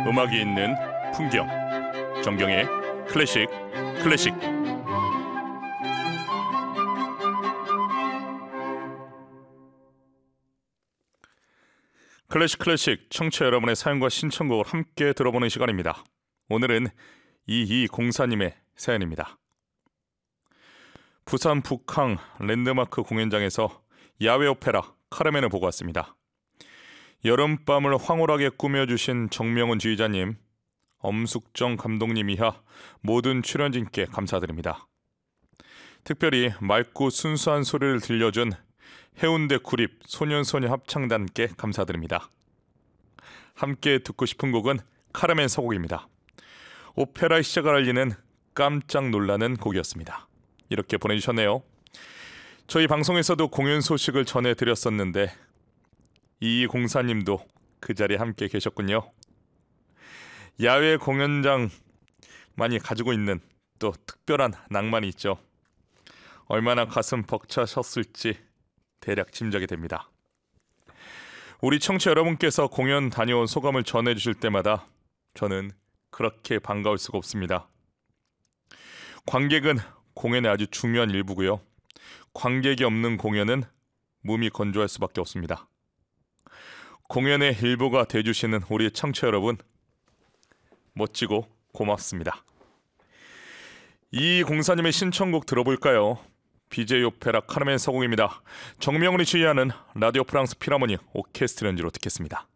음악이 있는 풍경, 정경의 클래식 클래식. 클래식 클래식 청취자 여러분의 사연과 신청곡을 함께 들어보는 시간입니다. 오늘은 2204님의 사연입니다. 부산 북항 랜드마크 공연장에서 야외 오페라 카르멘을 보고 왔습니다. 여름밤을 황홀하게 꾸며주신 정명훈 지휘자님, 엄숙정 감독님 이하 모든 출연진께 감사드립니다. 특별히 맑고 순수한 소리를 들려준 해운대 구립 소년소녀 합창단께 감사드립니다. 함께 듣고 싶은 곡은 카르멘 서곡입니다. 오페라의 시작을 알리는 깜짝 놀라는 곡이었습니다. 이렇게 보내주셨네요. 저희 방송에서도 공연 소식을 전해드렸었는데 2204님도 그 자리에 함께 계셨군요. 야외 공연장만이 가지고 있는 또 특별한 낭만이 있죠. 얼마나 가슴 벅차셨을지 대략 짐작이 됩니다. 우리 청취자 여러분께서 공연 다녀온 소감을 전해주실 때마다 저는 그렇게 반가울 수가 없습니다. 관객은 공연의 아주 중요한 일부고요. 관객이 없는 공연은 몸이 건조할 수밖에 없습니다. 공연의 일부가 돼주시는 우리 청취자 여러분, 멋지고 고맙습니다. 이공사님의 신청곡 들어볼까요? BJ 오페라 카르멘 서곡입니다. 정명훈이 지휘하는 라디오 프랑스 필하모니 오케스트라 연주로 듣겠습니다.